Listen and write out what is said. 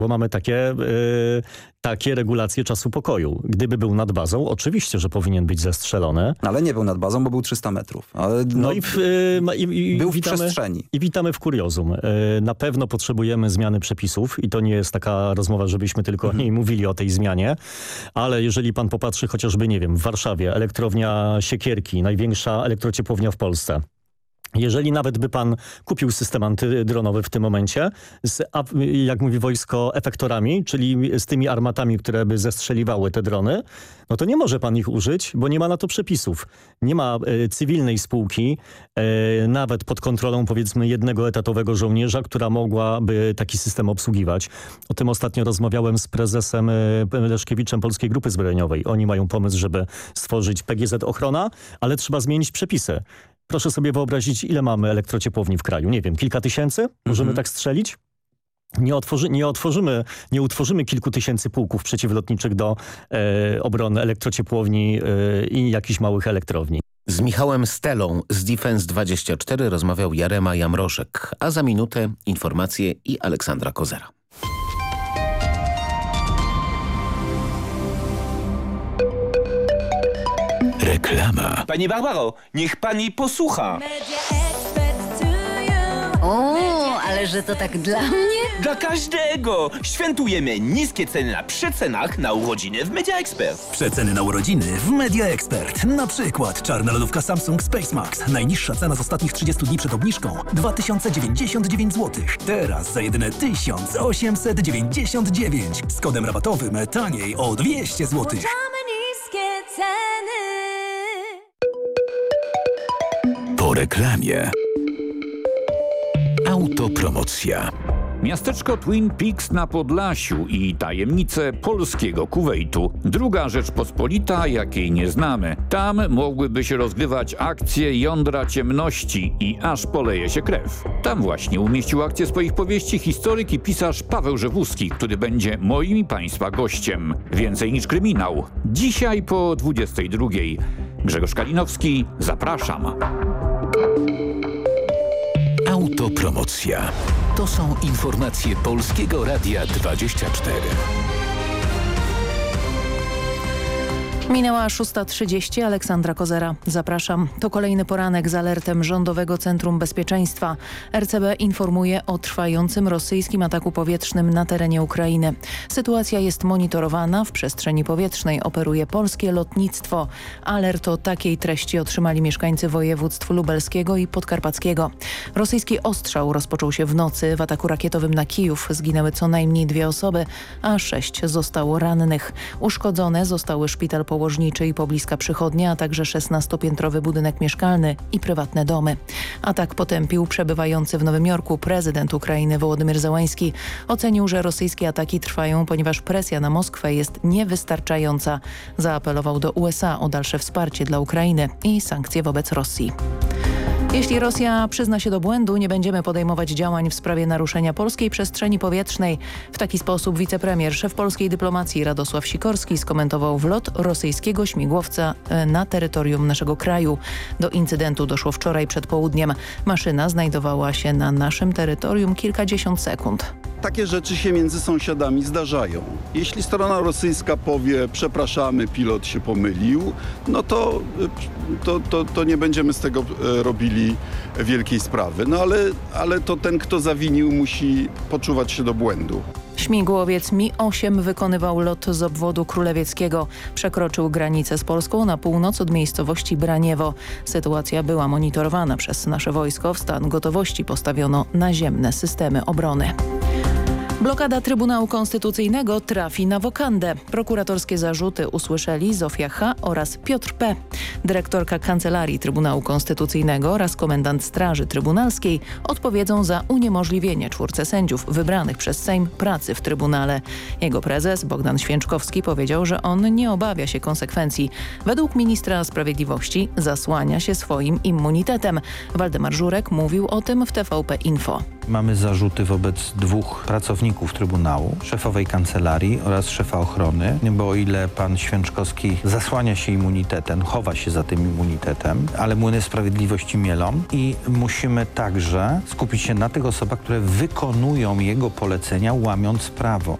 Bo mamy takie regulacje czasu pokoju. Gdyby był nad bazą, oczywiście, że powinien być zestrzelony. Ale nie był nad bazą, bo był 300 metrów. Ale był w przestrzeni. I witamy w kuriozum. Na pewno potrzebujemy zmiany przepisów i to nie jest taka rozmowa, żebyśmy tylko o niej mówili, o tej zmianie. Ale jeżeli pan popatrzy chociażby, nie wiem, w Warszawie, elektrownia Siekierki, największa elektrociepłownia w Polsce. Jeżeli nawet by pan kupił system antydronowy w tym momencie, jak mówi wojsko, efektorami, czyli z tymi armatami, które by zestrzeliwały te drony, no to nie może pan ich użyć, bo nie ma na to przepisów. Nie ma cywilnej spółki, nawet pod kontrolą powiedzmy jednego etatowego żołnierza, która mogłaby taki system obsługiwać. O tym ostatnio rozmawiałem z prezesem Leszkiewiczem Polskiej Grupy Zbrojeniowej. Oni mają pomysł, żeby stworzyć PGZ Ochrona, ale trzeba zmienić przepisy. Proszę sobie wyobrazić, ile mamy elektrociepłowni w kraju. Nie wiem, kilka tysięcy? Możemy tak strzelić? Nie utworzymy kilku tysięcy pułków przeciwlotniczych do obrony elektrociepłowni i jakichś małych elektrowni. Z Michałem Stelą z Defense24 rozmawiał Jarema Jamrożek, a za minutę informacje i Aleksandra Kozera. Reklama. Pani Barbaro, niech pani posłucha. O, ale że to tak dla mnie? Dla każdego! Świętujemy niskie ceny na przecenach na urodziny w Media Expert. Przeceny na urodziny w Media Expert. Na przykład czarna lodówka Samsung Space Max. Najniższa cena z ostatnich 30 dni przed obniżką 2099 zł. Teraz za jedyne 1899. Z kodem rabatowym taniej o 200 zł. Niskie ceny. Po reklamie. Autopromocja. Miasteczko Twin Peaks na Podlasiu i tajemnice polskiego Kuwejtu. Druga Rzeczpospolita, jakiej nie znamy. Tam mogłyby się rozgrywać akcje jądra ciemności i aż poleje się krew. Tam właśnie umieścił akcję swoich powieści historyk i pisarz Paweł Rzewuski, który będzie moim i państwa gościem. Więcej niż kryminał. Dzisiaj po 22:00. Grzegorz Kalinowski, zapraszam. Autopromocja. To są informacje Polskiego Radia 24. Minęła 6:30, Aleksandra Kozera. Zapraszam. To kolejny poranek z alertem Rządowego Centrum Bezpieczeństwa. RCB informuje o trwającym rosyjskim ataku powietrznym na terenie Ukrainy. Sytuacja jest monitorowana. W przestrzeni powietrznej operuje polskie lotnictwo. Alert o takiej treści otrzymali mieszkańcy województw lubelskiego i podkarpackiego. Rosyjski ostrzał rozpoczął się w nocy. W ataku rakietowym na Kijów zginęły co najmniej 2 osoby, a 6 zostało rannych. Uszkodzone zostały szpital położniczy i pobliska przychodnia, a także 16-piętrowy budynek mieszkalny i prywatne domy. Atak potępił przebywający w Nowym Jorku prezydent Ukrainy Wołodymyr Zełański. Ocenił, że rosyjskie ataki trwają, ponieważ presja na Moskwę jest niewystarczająca. Zaapelował do USA o dalsze wsparcie dla Ukrainy i sankcje wobec Rosji. Jeśli Rosja przyzna się do błędu, nie będziemy podejmować działań w sprawie naruszenia polskiej przestrzeni powietrznej. W taki sposób wicepremier, szef polskiej dyplomacji Radosław Sikorski skomentował wlot rosyjskiego śmigłowca na terytorium naszego kraju. Do incydentu doszło wczoraj przed południem. Maszyna znajdowała się na naszym terytorium kilkadziesiąt sekund. Takie rzeczy się między sąsiadami zdarzają. Jeśli strona rosyjska powie, przepraszamy, pilot się pomylił, no to nie będziemy z tego robili wielkiej sprawy. No ale to ten, kto zawinił, musi poczuwać się do błędu. Śmigłowiec Mi-8 wykonywał lot z obwodu królewieckiego. Przekroczył granicę z Polską na północ od miejscowości Braniewo. Sytuacja była monitorowana przez nasze wojsko. W stan gotowości postawiono naziemne systemy obrony. Blokada Trybunału Konstytucyjnego trafi na wokandę. Prokuratorskie zarzuty usłyszeli Zofia H. oraz Piotr P. Dyrektorka Kancelarii Trybunału Konstytucyjnego oraz komendant Straży Trybunalskiej odpowiedzą za uniemożliwienie 4 sędziów wybranych przez Sejm pracy w Trybunale. Jego prezes Bogdan Święczkowski powiedział, że on nie obawia się konsekwencji. Według ministra sprawiedliwości zasłania się swoim immunitetem. Waldemar Żurek mówił o tym w TVP Info. Mamy zarzuty wobec 2 pracowników Trybunału, szefowej kancelarii oraz szefa ochrony, bo o ile pan Święczkowski zasłania się immunitetem, chowa się za tym immunitetem, ale młyny sprawiedliwości mielą i musimy także skupić się na tych osobach, które wykonują jego polecenia, łamiąc prawo.